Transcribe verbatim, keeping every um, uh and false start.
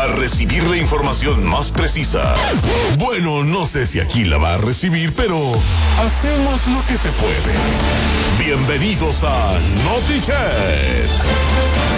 a recibir la información más precisa. Bueno, no sé si aquí la va a recibir, pero hacemos lo que se puede. Bienvenidos a NotiChat.